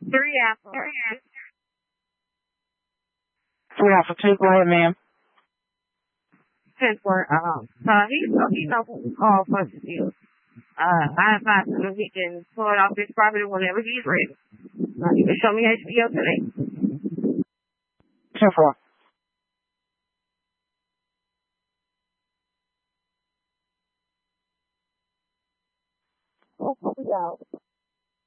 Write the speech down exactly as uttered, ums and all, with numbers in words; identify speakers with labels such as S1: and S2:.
S1: Three apples.
S2: Three out for two. Go ahead, ma'am.
S1: Ten for um. So he's he's open to call for the deal. Uh, I advise him he can pull it off his property whenever he's ready. Uh, you can show me H B O today.
S2: Ten four.
S1: Oh, we out.